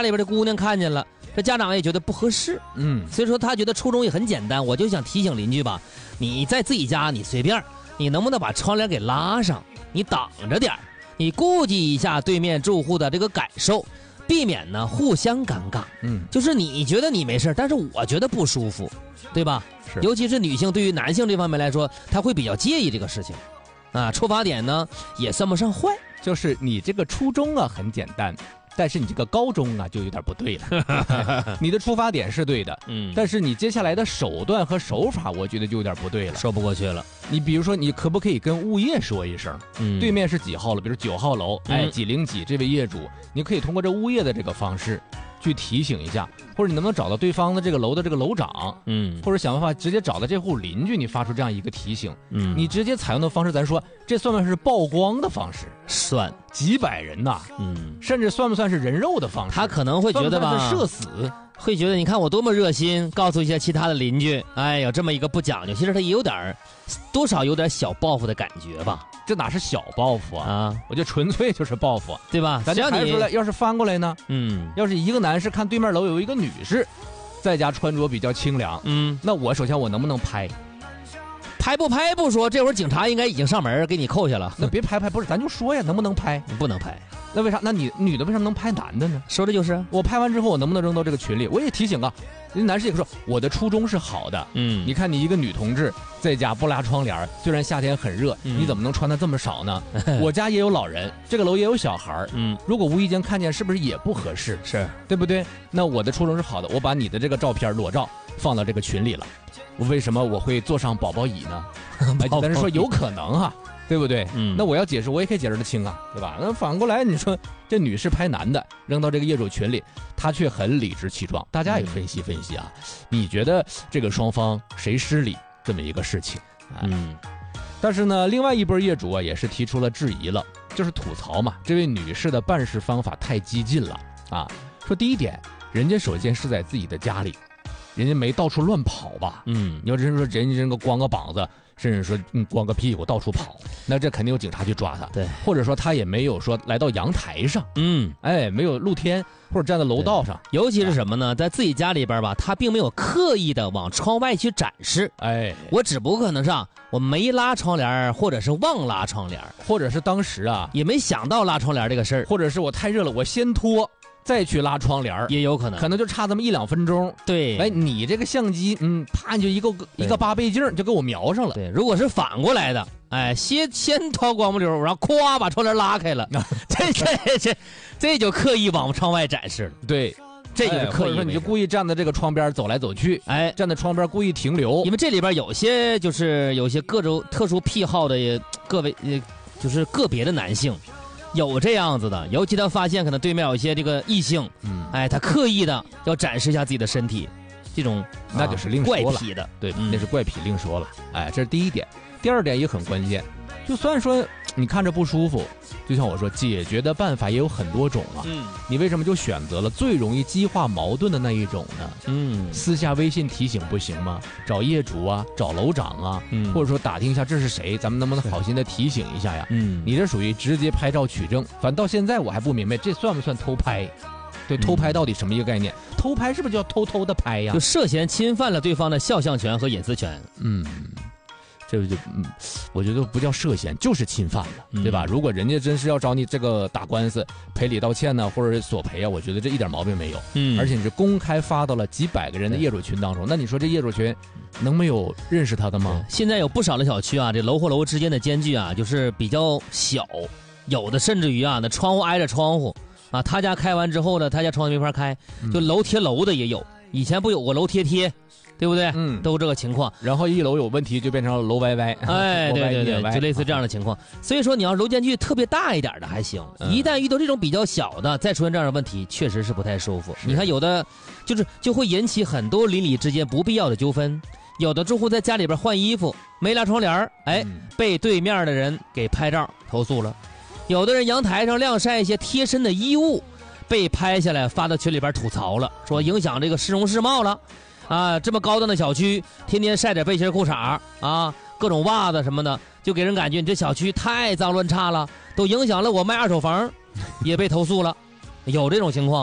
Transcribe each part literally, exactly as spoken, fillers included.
家里边的姑娘看见了，这家长也觉得不合适， 嗯， 所以说他觉得初衷也很简单，我就想提醒邻居吧，你在自己家你随便，你能不能把窗帘给拉上，你挡着点儿，你顾及一下对面住户的这个感受，避免呢互相尴尬。 嗯， 就是你觉得你没事，但是我觉得不舒服，对吧？ 是， 尤其是女性对于男性这方面来说，她会比较介意这个事情，啊，出发点呢也算不上坏， 就是你这个初衷啊很简单。但是你这个高中啊就有点不对了，你的出发点是对的，嗯，但是你接下来的手段和手法，我觉得就有点不对了， 说不过去了。 你比如说，你可不可以跟物业说一声，嗯，对面是几号了，比如九号楼，哎，几零几这位业主，你可以通过这物业的这个方式去提醒一下，或者你能不能找到对方的这个楼的这个楼长，嗯，或者想办法直接找到这户邻居，你发出这样一个提醒，嗯，你直接采用的方式，咱说这算不算是曝光的方式？ 算， 几百人呐，嗯，甚至算不算是人肉的方式？ 他可能会觉得吧， 算不算是社死， 会觉得你看我多么热心，告诉一些其他的邻居，哎，有这么一个不讲究，其实他也有点多少有点小报复的感觉吧。 这哪是小报复啊？啊，我觉得纯粹就是报复， 对吧？ 咱看出来，要是翻过来呢，嗯，要是一个男士看对面楼有一个女士，在家穿着比较清凉，嗯，那我首先我能不能拍？ 拍不拍不说，这会儿警察应该已经上门给你扣下了。 那别拍拍，不是，咱就说呀，能不能拍？ 不能拍。 那为啥？那你女的为什么能拍男的呢？ 说的就是我拍完之后，我能不能扔到这个群里？我也提醒啊，人男士也说我的初衷是好的。嗯，你看你一个女同志在家不拉窗帘，虽然夏天很热，嗯、你怎么能穿的这么少呢？我家也有老人，这个楼也有小孩，嗯，如果无意间看见，是不是也不合适？ 是对不对？那我的初衷是好的，我把你的这个照片裸照放到这个群里了，我为什么我会坐上宝宝椅呢？但是说有可能哈、啊。对不对？嗯，那我要解释，我也可以解释得清啊，对吧？那反过来，你说这女士拍男的扔到这个业主群里，她却很理直气壮。大家也分析分析啊，你觉得这个双方谁失礼这么一个事情？嗯，但是呢，另外一波业主啊也是提出了质疑了，就是吐槽嘛，这位女士的办事方法太激进了啊。说第一点，人家首先是在自己的家里，人家没到处乱跑吧？嗯，你要真说人家这个光个膀子。甚至说嗯光个屁股到处跑，那这肯定有警察去抓他。 对， 或者说他也没有说来到阳台上，嗯，哎，没有露天或者站在楼道上。 尤其是什么呢？在自己家里边吧，他并没有刻意的往窗外去展示。哎，我只不过可能是我没拉窗帘，或者是忘拉窗帘， 或者是当时啊也没想到拉窗帘这个事儿， 或者是我太热了，我先脱。再去拉窗帘也有可能， 可能就差这么一两分钟。 对， 哎，你这个相机，嗯，啪就一个一个八倍镜就给我瞄上了。 对，如果是反过来的，哎，先先掏光不溜，然后咵把窗帘拉开了，这这这这就刻意往窗外展示了。 对， 这就是刻意。 说你就故意站在这个窗边走来走去，哎，站在窗边故意停留。 因为这里边有些就是有些各种特殊癖好的各位，就是个别的男性。有这样子的，尤其他发现可能对面有一些这个异性，嗯，哎，他刻意的要展示一下自己的身体，这种那就是另说了， 怪癖的， 对，嗯、那是怪癖，另说了。哎，这是第一点。第二点也很关键，就算说你看着不舒服，就像我说，解决的办法也有很多种啊。嗯，你为什么就选择了最容易激化矛盾的那一种呢？嗯，私下微信提醒不行吗？找业主啊，找楼长啊，嗯、或者说打听一下这是谁，咱们能不能好心的提醒一下呀？嗯，你这属于直接拍照取证，反正到现在我还不明白这算不算偷拍？对，偷拍到底什么一个概念？嗯、偷拍是不是叫偷偷的拍呀？ 就涉嫌侵犯了对方的肖像权和隐私权。 嗯。这就嗯，我觉得不叫涉嫌，就是侵犯了，对吧？嗯、如果人家真是要找你这个打官司赔礼道歉呢，或者索赔啊，我觉得这一点毛病没有。嗯，而且你是公开发到了几百个人的业主群当中，那你说这业主群能没有认识他的吗？ 现在有不少的小区啊，这楼和楼之间的间距啊，就是比较小，有的甚至于啊，那窗户挨着窗户啊，他家开完之后呢，他家窗户没法开，就楼贴楼的也有。以前不有个楼贴贴？对不对？嗯，都这个情况。 然后一楼有问题，就变成了楼歪歪。 哎，对对对，就类似这样的情况。所以说，你要楼间距特别大一点的还行，嗯、一旦遇到这种比较小的，再出现这样的问题，确实是不太舒服。你看，有的就是就会引起很多邻里之间不必要的纠纷。有的住户在家里边换衣服，没拉窗帘，哎，嗯、被对面的人给拍照投诉了。有的人阳台上晾晒一些贴身的衣物，被拍下来发到群里边吐槽了，说影响这个市容市貌了。啊，这么高档的小区，天天晒点背心裤衩啊，各种袜子什么的，就给人感觉你这小区太脏乱差了，都影响了我卖二手房，也被投诉了，有这种情况啊。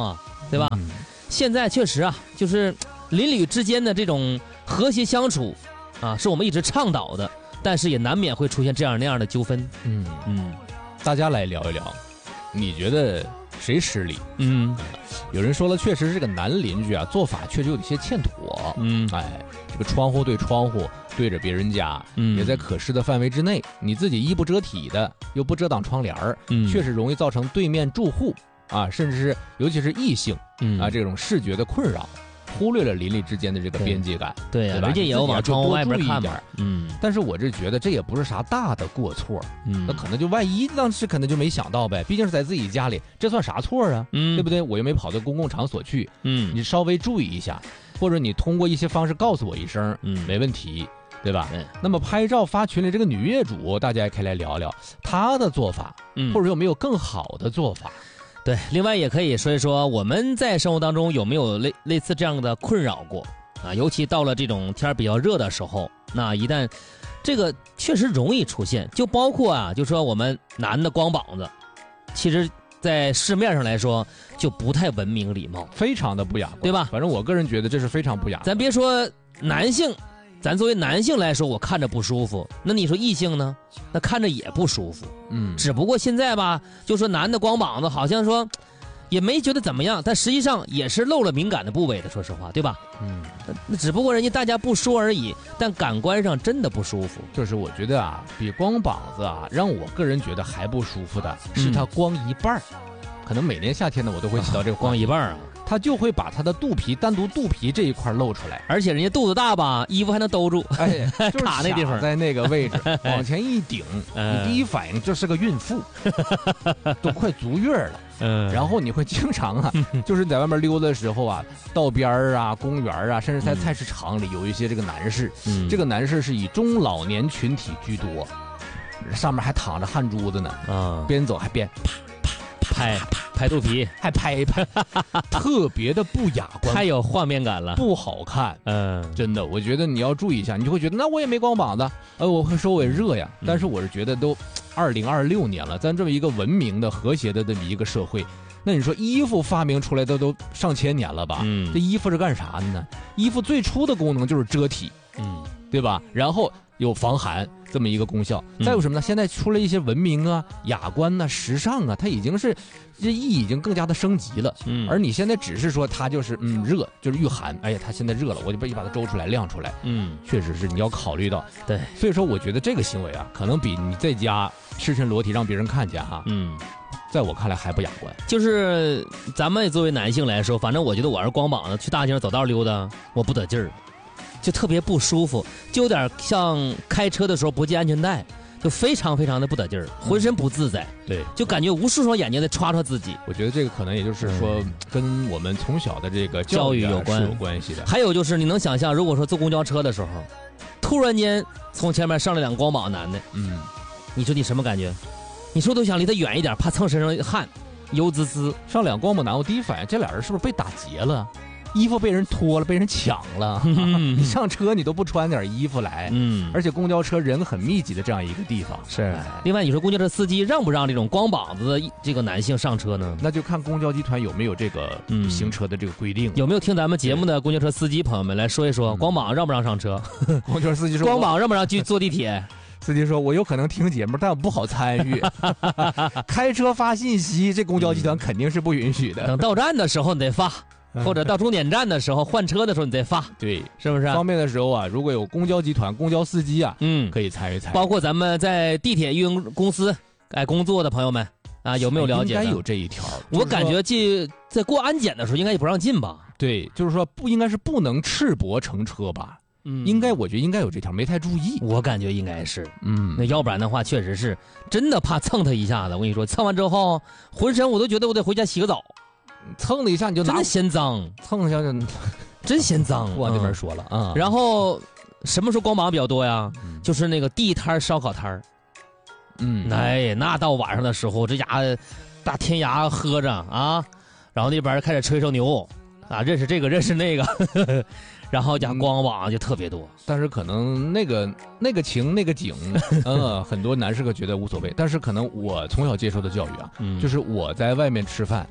对吧？嗯、现在确实啊，就是邻里之间的这种和谐相处啊，是我们一直倡导的，但是也难免会出现这样那样的纠纷。 嗯嗯，大家来聊一聊，你觉得谁失礼？ 嗯， 有人说了，确实这个男邻居啊，做法确实有一些欠妥。 嗯， 哎，这个窗户对窗户对着别人家，嗯，也在可视的范围之内，你自己衣不遮体的，又不遮挡窗帘儿，嗯，确实容易造成对面住户啊，甚至是尤其是异性，嗯啊，这种视觉的困扰。忽略了邻里之间的这个边界感， 对呀，人家也要往窗户外边看嘛。 嗯，但是我这觉得这也不是啥大的过错，嗯，那可能就万一当时可能就没想到呗，毕竟是在自己家里，这算啥错啊？嗯，对不对？我又没跑到公共场所去，嗯，你稍微注意一下，或者你通过一些方式告诉我一声，嗯，没问题，对吧？嗯，那么拍照发群里这个女业主，大家也可以来聊聊她的做法，嗯，或者有没有更好的做法？ 对，另外也可以说一说我们在生活当中有没有类类似这样的困扰过啊？尤其到了这种天比较热的时候，那一旦这个确实容易出现，就包括啊，就说我们男的光膀子，其实在市面上来说就不太文明礼貌， 非常的不雅， 对吧？ 反正我个人觉得这是非常不雅。 咱别说男性，咱作为男性来说，我看着不舒服，那你说异性呢？那看着也不舒服。嗯，只不过现在吧，就说男的光膀子，好像说也没觉得怎么样，但实际上也是露了敏感的部位的，说实话，对吧？嗯，那只不过人家大家不说而已，但感官上真的不舒服。 就是我觉得啊，比光膀子啊，让我个人觉得还不舒服的是他光一半儿。嗯，可能每年夏天呢，我都会提到这个光一半啊。 他就会把他的肚皮单独肚皮这一块露出来， 而且人家肚子大吧，衣服还能兜住， 哎，就是卡那地方， 在那个位置往前一顶，你第一反应就是个孕妇，都快足月了。嗯，然后你会经常啊，就是在外面溜达的时候啊，道边儿啊、公园啊，甚至在菜市场里有一些这个男士，嗯，这个男士是以中老年群体居多，上面还躺着汗珠子呢，啊，边走还边啪。 拍拍肚皮， 还拍一拍，特别的不雅观， 太有画面感了， 不好看。嗯，真的，我觉得你要注意一下，你就会觉得那我也没光膀子，呃，我会说我也热呀。嗯、但是我是觉得都二零二六年了，咱这么一个文明的、和谐的这么一个社会，那你说衣服发明出来的都上千年了吧？嗯，这衣服是干啥的呢？衣服最初的功能就是遮体，嗯，对吧？然后有防寒这么一个功效，再有什么呢？现在出了一些文明啊、雅观呐、啊、时尚啊，它已经是这意义已经更加的升级了。嗯，而你现在只是说它就是嗯热，就是御寒。哎呀，它现在热了，我就把把它周出来晾出来。嗯，确实是你要考虑到。 对， 所以说我觉得这个行为啊，可能比你在家赤身裸体让别人看见哈，嗯，在我看来还不雅观。 就是咱们作为男性来说，反正我觉得我是光膀子去大街上走道溜达，我不得劲儿。就特别不舒服，就有点像开车的时候不系安全带，就非常非常的不得劲儿，浑身不自在。 对， 就感觉无数双眼睛在刷刷自己。 我觉得这个可能也就是说，跟我们从小的这个教育有关是有关系的。 还有就是你能想象，如果说坐公交车的时候，突然间从前面上来两个光膀男的，嗯，你说你什么感觉？你说都想离他远一点，怕蹭身上汗，油滋滋。 上两光膀男，我第一反应这俩人是不是被打劫了？衣服被人脱了，被人抢了。嗯、你上车你都不穿点衣服来，嗯，而且公交车人很密集的这样一个地方。 是。另外，你说公交车司机让不让这种光膀子的这个男性上车呢？ 那就看公交集团有没有这个行车的这个规定。 有没有听咱们节目的公交车司机朋友们来说一说，光膀让不让上车？ 公交车司机说， 光膀让不让去坐地铁？ 司机说：“我有可能听节目，但我不好参与。开车发信息，这公交集团肯定是不允许的。 等到站的时候你得发。”或者到终点站的时候换车的时候你再发， 对， 是不是？ 方便的时候啊，如果有公交集团、公交司机啊，嗯，可以参与参与。 包括咱们在地铁运营公司哎工作的朋友们啊，有没有了解？ 应该有这一条。 我感觉这在过安检的时候应该也不让进吧？ 对，就是说不应该是不能赤膊乘车吧？嗯，应该我觉得应该有这条，没太注意。 我感觉应该是，嗯，那要不然的话，确实是真的怕蹭他一下子。我跟你说，蹭完之后，浑身我都觉得我得回家洗个澡。 蹭了一下你就真的嫌脏， 蹭一下就真嫌脏。 往这边说了啊、 嗯。然后什么时候光膀比较多呀？嗯、就是那个地摊烧烤摊儿。嗯，哎，那到晚上的时候，这家伙大天涯喝着啊，然后那边开始吹吹牛啊，认识这个认识那个，呵呵然后家光膀就特别多。 但是可能那个那个情那个景，嗯，很多男士可觉得无所谓。但是可能我从小接受的教育啊，嗯、就是我在外面吃饭。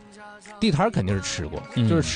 地摊肯定是吃过，就是吃。